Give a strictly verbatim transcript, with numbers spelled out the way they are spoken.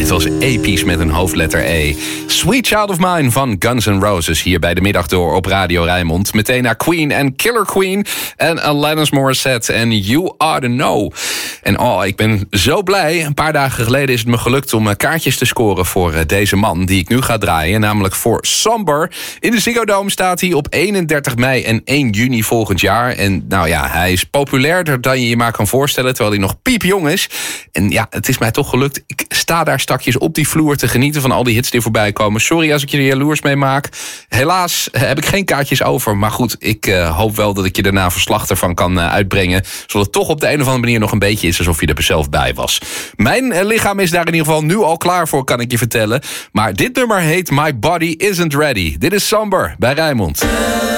was episch met een hoofdletter E. Sweet Child of Mine van Guns N' Roses. Hier bij de middag door op Radio Rijnmond. Meteen naar Queen en Killer Queen. En Alanis Morissette en You Ought to Know. En oh, ik ben zo blij. Een paar dagen geleden is het me gelukt om kaartjes te scoren voor deze man die ik nu ga draaien. Namelijk voor Somber. In de Ziggo Dome staat hij op eenendertig mei en één juni volgend jaar. En nou ja, hij is populairder dan je je maar kan voorstellen. Terwijl hij nog piepjong is. En ja, het is mij toch gelukt. Ik sta daar stakjes op die vloer te genieten van al die hits die voorbij komen. Sorry als ik je er jaloers mee maak. Helaas heb ik geen kaartjes over. Maar goed, ik uh, hoop wel dat ik je daarna verslag ervan kan uh, uitbrengen. Zodat het toch op de een of andere manier nog een beetje is alsof je er zelf bij was. Mijn uh, lichaam is daar in ieder geval nu al klaar voor, kan ik je vertellen. Maar dit nummer heet My Body Isn't Ready. Dit is Somber bij Rijnmond.